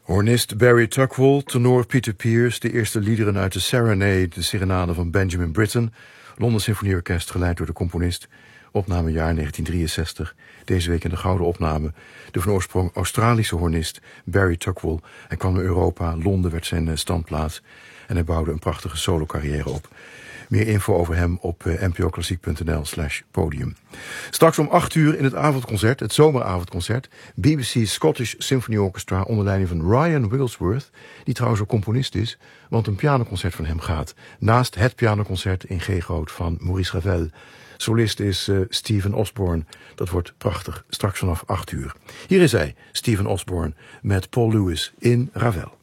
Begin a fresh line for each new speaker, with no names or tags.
Hornist Barry Tuckwell, tenor Peter Pierce, de eerste liederen uit de Serenade, de serenade van Benjamin Britten, Londen Symfonieorkest, geleid door de componist, opnamejaar 1963. Deze week in de gouden opname de van oorsprong Australische hornist Barry Tuckwell. Hij kwam naar Europa, Londen werd zijn standplaats en hij bouwde een prachtige solo-carrière op. Meer info over hem op npoklassiek.nl/podium. Straks om 8 uur in het avondconcert, het zomeravondconcert, BBC Scottish Symphony Orchestra onder leiding van Ryan Wigglesworth, die trouwens ook componist is, want een pianoconcert van hem gaat naast het pianoconcert in G-groot van Maurice Ravel. Solist is Stephen Osborne. Dat wordt prachtig, straks vanaf 8 uur. Hier is hij, Stephen Osborne, met Paul Lewis in Ravel.